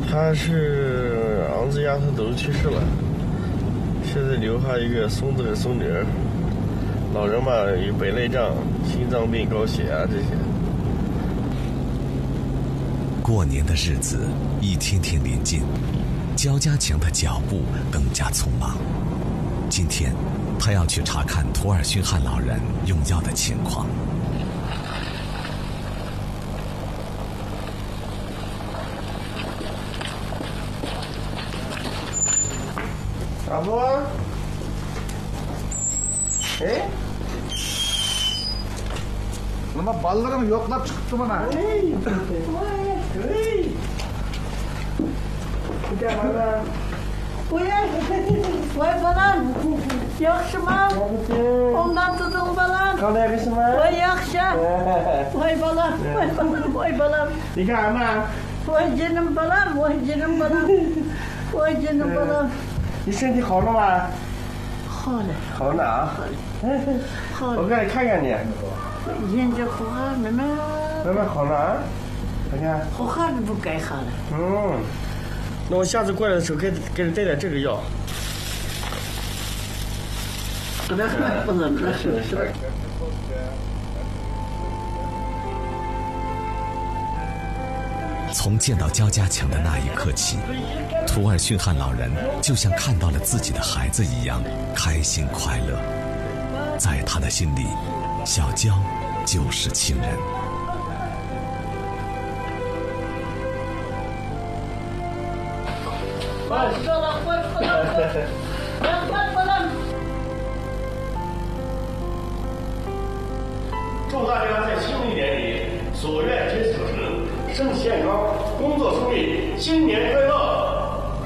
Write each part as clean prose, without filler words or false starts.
他是儿子丫头都去世了，现在留下一个孙子和孙女儿。老人嘛有白内障、心脏病、高血压这些。 过年的日子一天天临近，焦家强的脚步更加匆忙。今天，他要去查看图尔逊汉老人用药的情况。 大夫， nima bolalarni yo'qlab chiqibdi mana. Voy balam, yaxshiman? Ondan tuting balam. Qanday yaxshiman? Voy yaxshi. Voy balam, voy balam. Nega ana? Voy jinim balam, voy jinim balam. Voy jinim balam. 你身体好了吗？ 好了， 好了啊。 好了。 我过来看看你。 现在好好慢慢。 慢慢好了啊。看看。 好好的不该好了。 嗯。那我下次过来的时候给你带点这个药。 不能不能不能。是。 从见到焦家强的那一刻起，图尔逊汉老人就像看到了自己的孩子一样开心快乐。在他的心里，小焦就是亲人。 祝大家在新的一年里所愿皆所成，身体健康，工作顺利，新年快乐！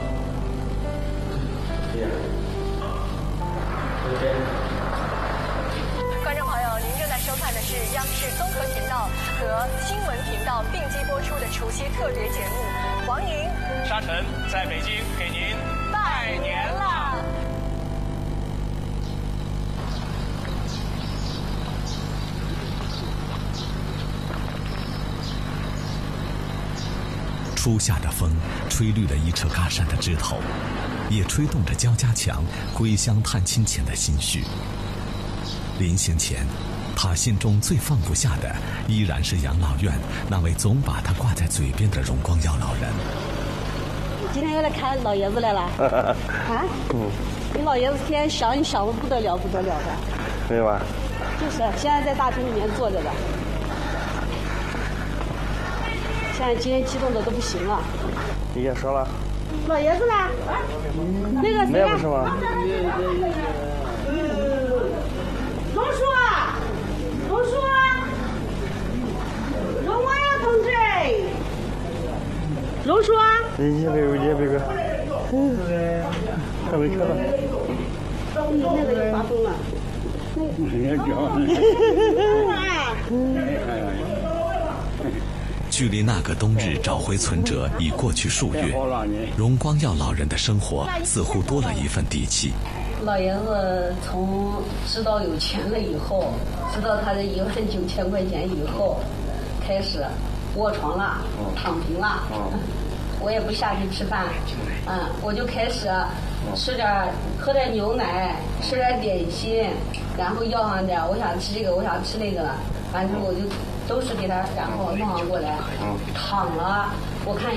观众朋友，您正在收看的是央视综合频道和新闻频道并机播出的除夕特别节目。王莹、 沙尘在北京给您拜年啦！ 初夏的风吹绿了一车嘎山的枝头，也吹动着焦家强归乡探亲前的心绪。临行前，他心中最放不下的依然是养老院那位总把他挂在嘴边的荣光耀老人。 今天又来看老爷子来了啊？你老爷子天天想你想的不得了不得了的。 没有吧？ 就是现在在大厅里面坐着的。现在今天激动的都不行了。 你也说了。 老爷子呢？那个谁呀？ 不是吗？ 龙叔啊，龙叔啊，龙王呀同志，龙叔啊。 你别个，看没看到？ 那个也发疯了。 距离那个冬日找回存折已过去数月，荣光耀老人的生活似乎多了一份底气。 老爷子从知道有钱了以后，知道他的19000块钱以后，开始卧床了，躺平了。我也不下去吃饭，我就开始喝点牛奶，吃点点心，然后要上点，我想吃这个，我想吃那个了，完之后我就都是给他，然后弄上过来，躺了，我看。